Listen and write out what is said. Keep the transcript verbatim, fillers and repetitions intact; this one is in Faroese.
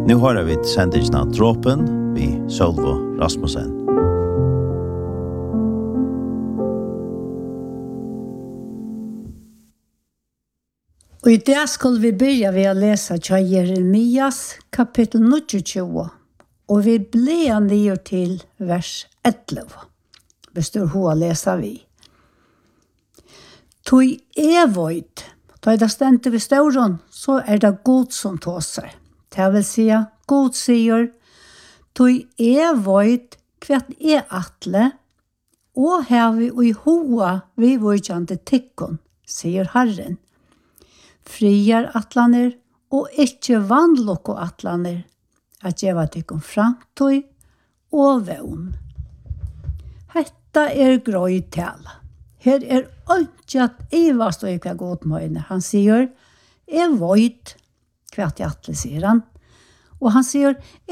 Nu har vi sendingen av Dråpen vi Sølvo Rasmussen. Og i dag skulle vi begynne ved å lese fra Jeremias kapittel tjugo, og vi ble ned til vers elleve. Hvis du har leser vi. Tog er vøyd, da er det stendte ved støren, så er det god som tåser. Det vil si, god sier, tog er vøyd, kvart er atle, og her vi i hoa vi vøydjande tikkun, sier Herren. Friar atlaner og ikkje vannlokko atlaner, at jeg var tikkum framtøy og vevn. Hetta er grøy tala. Her er ikke at Eva står i hva god møyne. Han sier, jeg vøyd, kvart i atle, sier han. Og han sier,